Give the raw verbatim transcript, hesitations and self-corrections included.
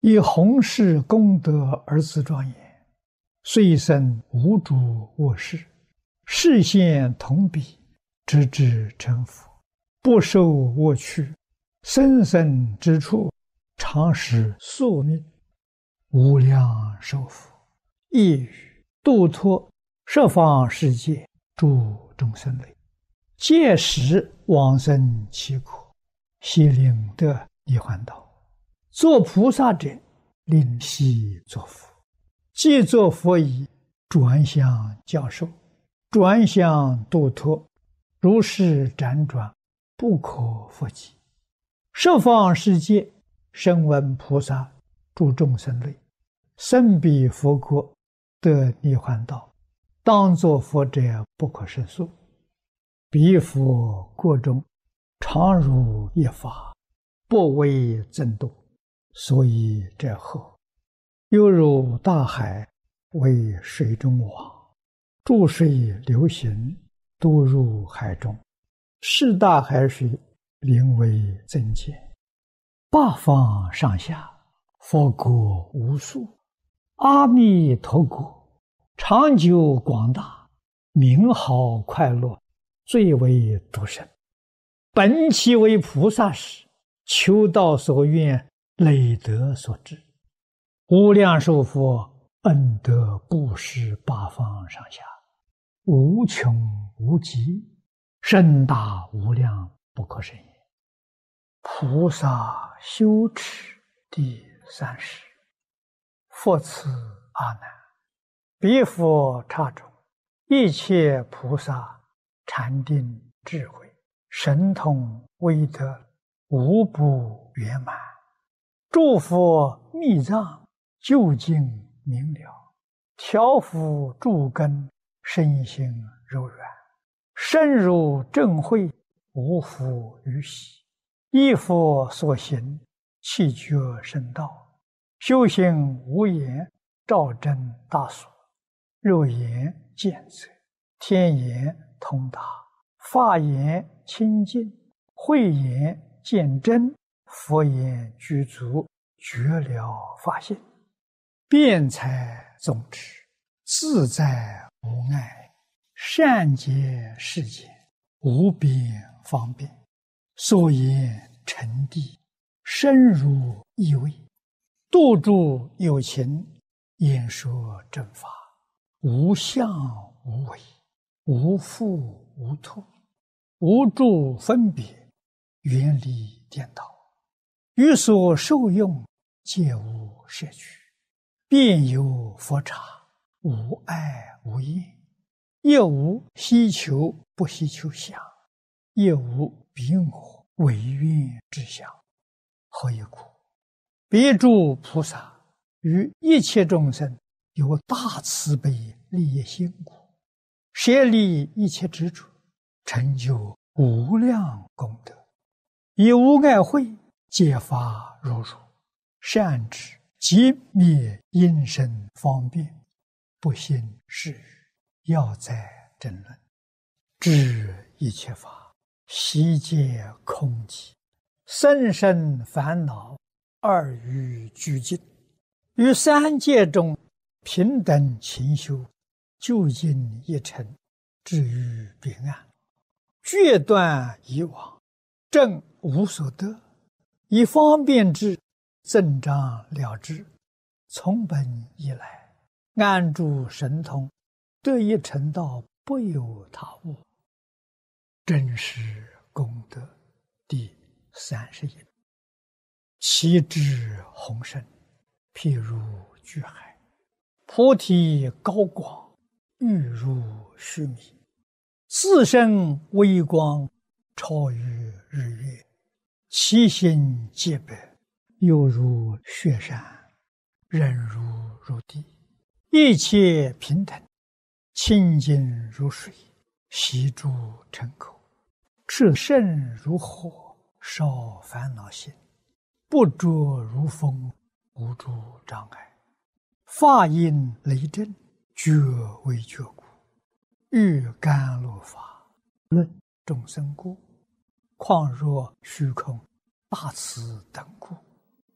以弘誓功德而自庄严，遂生无主卧室，视现同彼，直至成佛，不受我趣，生生之处，常使宿命，无量寿佛，亦语度脱十方世界诸众生类，届时往生其国，悉令得涅槃道。作菩萨者，令悉作佛。既作佛已，转向教授，转向度脱，如是辗转，不可复及。十方世界，声闻菩萨诸众生类，生彼佛国，得涅槃道，当作佛者不可胜数。彼佛国中，常如一法，不为增度。所以者后，犹如大海为水中网，注水流行，都入海中，是大海水名为增减。八方上下，佛国无数，阿弥陀国长久广大，名好快乐，最为独生。本其为菩萨时，求道所愿，累德所致，无量寿佛恩德布施八方上下，无穷无极，甚大无量，不可胜也。菩萨修持第三十。复次阿难，彼佛刹中，一切菩萨禅定智慧神通威德，无不圆满。诸佛密藏究竟明了，调伏诸根，身心柔软，深入正慧，无复于喜。依佛所行，气觉深道，修行无言，照真大所。肉眼见则，天眼通达，法眼清净，慧眼见真，佛言具足，觉了法性，辩才总持，自在无碍，善解世间，无边方便。所言沉谛，深入意味，度诸有情，演说正法，无相无为，无复无脱，无诸分别，远离颠倒。于所受用，皆无摄取，便有佛刹，无碍无厌，亦无希求不希求相，亦无彼我唯愿之相。何以故？彼诸菩萨于一切众生有大慈悲利益心故，舍离一切执着，成就无量功德，以无碍慧解法如如，善知即灭因身方便，不信是语，要在争论，知一切法悉皆空寂，生生烦恼二于俱尽，于三界中平等勤修，究竟一尘，至于彼岸，决断以往，正无所得，以方便之，增长了之，从本以来，安住神通，得一成道，不有他物。真实功德第三十一。其智宏深，譬如巨海，菩提高广，欲如须弥，自身微光，超于日月，其心洁白，犹如雪山，忍如如地，一切平等，清净如水，悉诸尘口，炽盛如火，烧烦恼心，不着如风，无诸障碍，法音雷震，觉为觉故，欲甘露法，论众生故，况若虚空大慈等故。